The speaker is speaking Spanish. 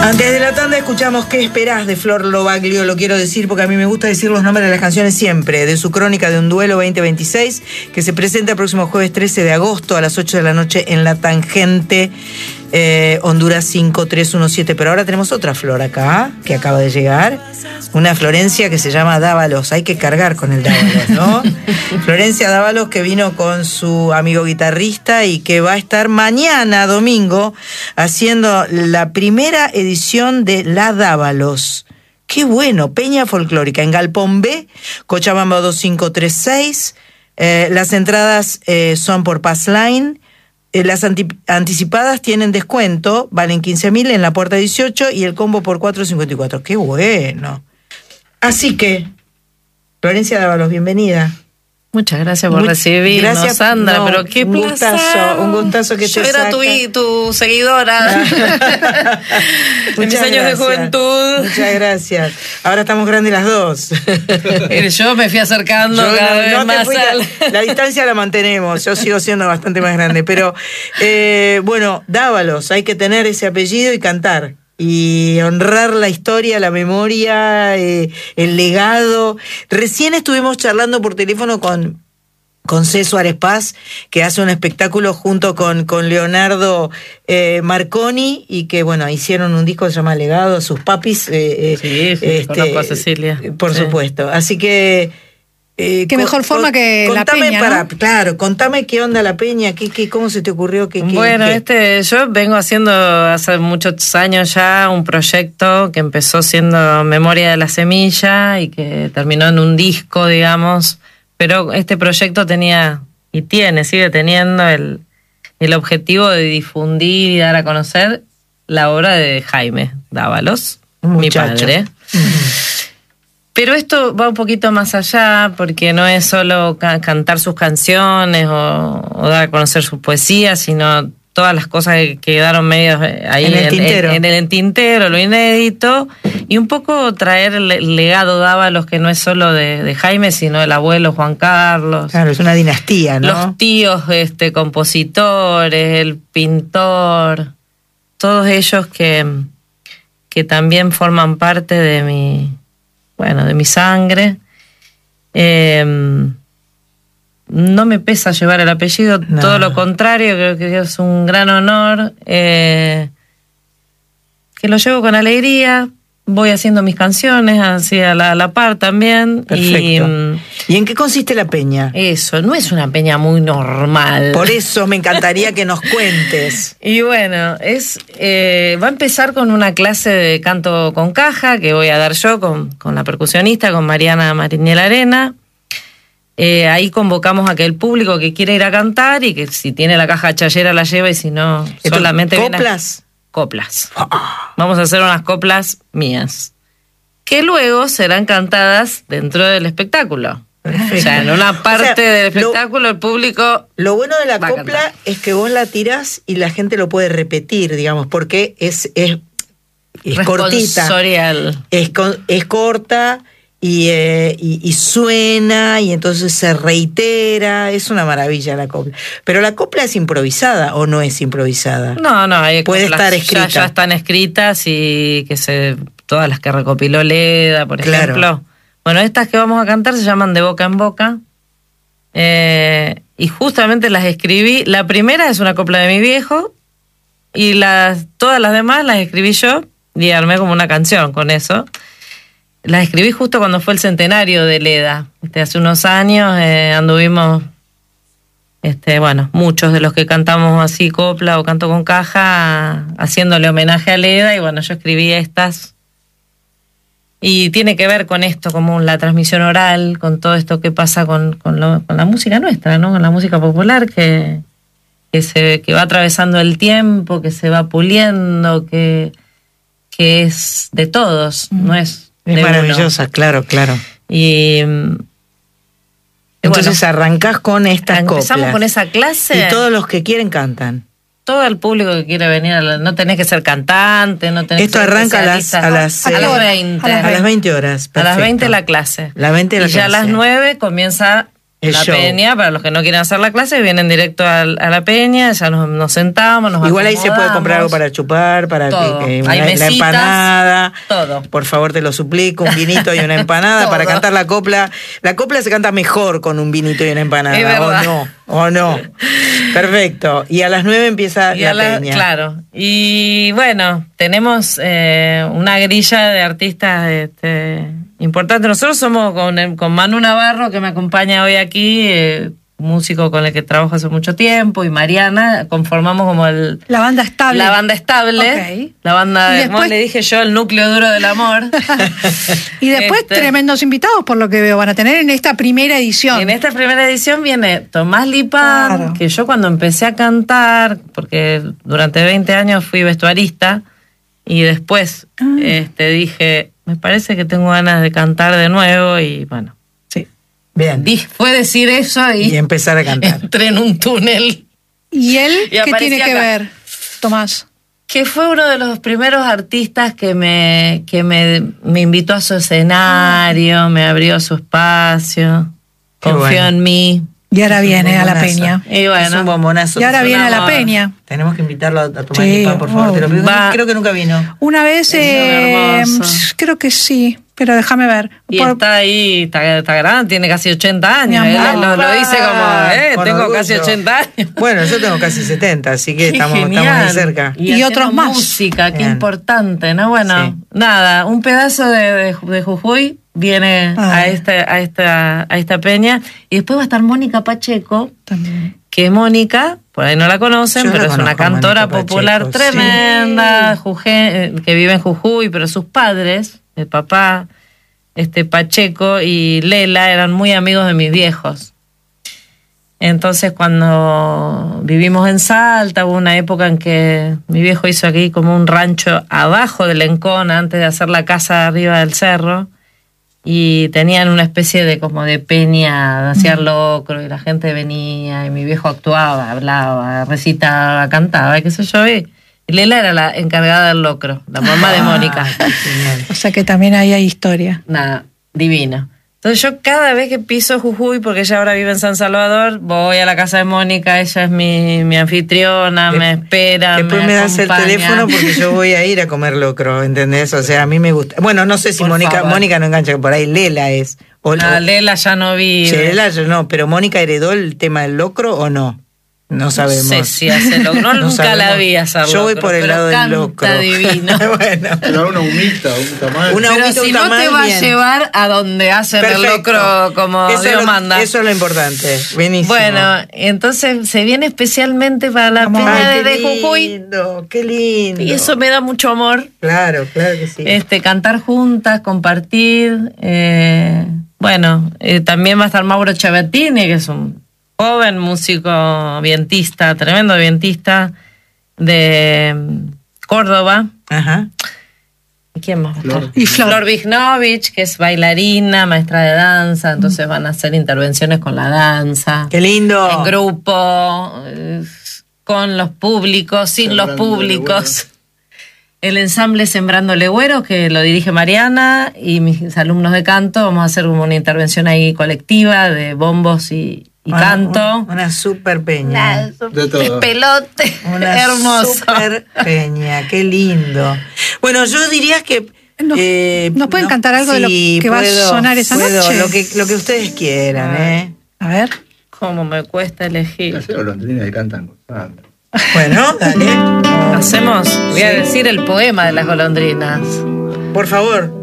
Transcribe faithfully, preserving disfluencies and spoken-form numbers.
Antes de la tanda escuchamos ¿Qué esperás? De Flor Lobaglio. Lo quiero decir porque a mí me gusta decir los nombres de las canciones siempre. De su crónica de un duelo veinte veintiséis, que se presenta el próximo jueves trece de agosto a las ocho de la noche en La Tangente, eh, Honduras cinco tres uno siete. Pero ahora tenemos otra Flor acá, que acaba de llegar. Una Florencia que se llama Dávalos. Hay que cargar con el Dávalos, ¿no? Florencia Dávalos, que vino con su amigo guitarrista y que va a estar mañana, domingo, haciendo la primera edición de La Dávalos. ¡Qué bueno! Peña Folclórica en Galpón B, Cochabamba dos cinco tres seis. Eh, las entradas eh, son por Passline. Eh, las anti- anticipadas tienen descuento, valen quince mil en la puerta dieciocho y el combo por cuatro cincuenta y cuatro. ¡Qué bueno! Así que, Florencia Dávalos, bienvenida. Muchas gracias por Muy, recibirnos, gracias, Sandra, no, pero qué un placer. gustazo, un gustazo que Yo te era saca. tu, tu seguidora en mis años de juventud. Muchas gracias. Ahora estamos grandes las dos. Yo me fui acercando Yo cada no, vez no te más. fuiste, Al... La distancia la mantenemos. Yo sigo siendo bastante más grande. Pero, eh, bueno, Dávalos, hay que tener ese apellido y cantar. Y honrar la historia, la memoria, eh, el legado. Recién estuvimos charlando por teléfono con, con C. Suárez Paz, que hace un espectáculo junto con, con Leonardo eh, Marconi, y que, bueno, hicieron un disco que se llama Legado, sus papis. Eh, sí, sí, este, conozco a Cecilia. Por sí. supuesto. Así que... Eh, qué con, mejor forma con, que la Peña, para, ¿no? Claro, contame qué onda la Peña, qué, qué, cómo se te ocurrió. Qué, bueno, qué, este, yo vengo haciendo hace muchos años ya un proyecto que empezó siendo Memoria de la Semilla y que terminó en un disco, digamos, pero este proyecto tenía y tiene, sigue teniendo el, el objetivo de difundir y dar a conocer la obra de Jaime Dávalos, mi padre. Pero esto va un poquito más allá, porque no es solo ca- cantar sus canciones o, o dar a conocer sus poesías, sino todas las cosas que quedaron medio ahí en el tintero, en, en el tintero, lo inédito, y un poco traer el legado Dávalos, que no es solo de, de Jaime, sino el abuelo Juan Carlos. Claro, es una dinastía, ¿no? Los tíos este, compositores, el pintor, todos ellos que, que también forman parte de mi... bueno, de mi sangre. Eh, no me pesa llevar el apellido, no. Todo lo contrario, creo que es un gran honor, eh, que lo llevo con alegría, voy haciendo mis canciones así a la, a la par también. Perfecto. Y, ¿Y en qué consiste la peña? Eso, no es una peña muy normal. Por eso me encantaría que nos cuentes. Y bueno, es eh, va a empezar con una clase de canto con caja que voy a dar yo con, con la percusionista, con Mariana Mariniel Arena. Eh, ahí convocamos a que el público que quiera ir a cantar y que si tiene la caja chayera la lleva y si no, Esto, solamente... ¿Coplas? A... Coplas. Vamos a hacer unas coplas mías, que luego serán cantadas dentro del espectáculo. Perfecto. O sea, en una parte o sea, del espectáculo lo, el público... Lo bueno de la copla es que vos la tirás y la gente lo puede repetir, digamos, porque es, es, es cortita. Es, es corta y, eh, y, y suena y entonces se reitera. Es una maravilla la copla. Pero la copla es improvisada o no es improvisada. No, no, hay puede estar escrita. Ya, ya están escritas y que se todas las que recopiló Leda, por ejemplo. Claro. Bueno, estas que vamos a cantar se llaman De Boca en Boca. Eh, y justamente las escribí. La primera es una copla de mi viejo y las todas las demás las escribí yo y armé como una canción con eso. Las escribí justo cuando fue el centenario de Leda. Este, hace unos años eh, anduvimos, este, bueno, muchos de los que cantamos así copla o canto con caja, haciéndole homenaje a Leda, y bueno, yo escribí estas. Y tiene que ver con esto, como la transmisión oral, con todo esto que pasa con, con, lo, con la música nuestra, ¿no? Con la música popular que, que, se, que va atravesando el tiempo, que se va puliendo, que, que es de todos, mm. no es... Es maravillosa, uno. claro, claro. Y entonces bueno, arrancás con estas empezamos coplas. Empezamos con esa clase. Y todos los que quieren cantan. Todo el público que quiere venir, a la, no tenés que ser cantante, no tenés Esto que ser arranca a las, a las, a las veinte. A las veinte horas. Perfecto. A las veinte la clase. La veinte la y ya clase. a las nueve comienza El la show. peña, para los que no quieren hacer la clase, vienen directo a, a la peña, ya nos, nos sentamos, nos Igual ahí se puede comprar algo para chupar, para todo. que, que Hay la, mesitas, la empanada. Todo. Por favor, te lo suplico, un vinito y una empanada para cantar la copla. La copla se canta mejor con un vinito y una empanada, es verdad. o no, o no. Perfecto. Y a las nueve empieza y la, la peña. Claro. Y bueno, tenemos eh, una grilla de artistas este, importantes. Nosotros somos con, con Manu Navarro, que me acompaña hoy aquí, eh, músico con el que trabajo hace mucho tiempo, y Mariana, conformamos como el... La banda estable. La banda estable. Okay. La banda, Y después, como le dije yo, el núcleo duro del amor. Y después Este, tremendos invitados, por lo que veo, van a tener en esta primera edición. En esta primera edición viene Tomás Lipán, Claro. que yo cuando empecé a cantar, porque durante veinte años fui vestuarista, y después Ah. este, dije, me parece que tengo ganas de cantar de nuevo, y bueno, Sí. Bien. di- fue decir eso y, Y empezar a cantar. entré en un túnel. ¿Y él Y qué aparecí tiene que acá. ver, Tomás? Que fue uno de los primeros artistas que me, que me, me invitó a su escenario, me abrió su espacio, Qué confió bueno. en mí. Y ahora Es un viene a la bombonazo. peña. Y bueno. Es un bombonazo. Y ahora es un viene a la amor. peña. Tenemos que invitarlo a tomar Sí, Lipán, por favor. oh, Te lo pido. va. Creo que nunca vino. Una vez, Es eh, hermoso. creo que sí, pero déjame ver. Y Por- está ahí, está, está grande, tiene casi ochenta años. Mi Él amor. lo, lo dice como, eh, Con tengo orgullo. casi ochenta años. Bueno, yo tengo casi setenta, así que Qué estamos, estamos genial. muy cerca. Y haciendo otros más. Música, qué Bien. importante, ¿no? Bueno, Sí. nada, un pedazo de, de, de Jujuy viene Ah. a esta, a esta, a esta peña. Y después va a estar Mónica Pacheco, También. que Mónica, por ahí no la conocen, Yo la pero es una conozco a cantora Mónica popular Pacheco, tremenda, Juje- eh, que vive en Jujuy, pero sus padres, el papá, este Pacheco y Lela, eran muy amigos de mis viejos. Entonces, cuando vivimos en Salta, hubo una época en que mi viejo hizo aquí como un rancho abajo del Lencón, antes de hacer la casa arriba del cerro, y tenían una especie de como de peña, hacían locro, y la gente venía, y mi viejo actuaba, hablaba, recitaba, cantaba, qué sé yo, y Lela era la encargada del locro, la mamá de Mónica. Genial. O sea que también ahí hay historia. Nada, divina. Entonces yo cada vez que piso Jujuy, porque ella ahora vive en San Salvador, voy a la casa de Mónica, ella es mi, mi anfitriona, De- me espera, Después me, das el acompaña. teléfono porque yo voy a ir a comer locro, ¿entendés? O sea, a mí me gusta. Bueno, no sé si Por Mónica favor. Mónica no engancha, por ahí Lela es. O, No, o- Lela ya no vive. Che, Lela yo no, pero Mónica heredó el tema del locro o no. No sabemos. No sé si hace locro. No, No nunca la sabemos. vi hacer Yo voy locro, por el pero lado del canta locro. divino. Bueno. Pero una humita, un tamal. Una Pero humita, si un no tamal, te va a bien. llevar a donde hacen el Perfecto. locro como Eso Dios es lo, manda. Eso es lo importante. Buenísimo. Bueno, entonces se viene especialmente para la Vamos. peña Ay, de, qué de Jujuy. lindo, qué lindo. Y eso me da mucho amor. Claro, claro que sí. Este, cantar juntas, compartir. eh, bueno, eh, también va a estar Mauro Chabertini, que es un joven músico vientista, tremendo vientista de mm, Córdoba. Ajá. ¿Y quién más va a estar? Y Flor. Flor Vignovich, que es bailarina, maestra de danza, entonces van a hacer intervenciones con la danza. Qué lindo. En grupo, eh, con los públicos, sin los Sembrando públicos. El ensamble Sembrando Legüeros, que lo dirige Mariana, y mis alumnos de canto, vamos a hacer como una intervención ahí colectiva de bombos y, y Una- canto. Una, una super peña. De todo. Pelote, Una hermoso. super peña, qué lindo. Bueno, yo diría que... ¿Nos- eh, nos pueden no, cantar algo de lo sí, que va a puedo, sonar esa puedo, noche? Lo que, lo que ustedes quieran, ¿eh? A ver. Cómo me cuesta elegir. Las golondrinas que cantan con Sandra. Bueno, dale. Hacemos, voy a Sí. decir el poema de las golondrinas. Por favor.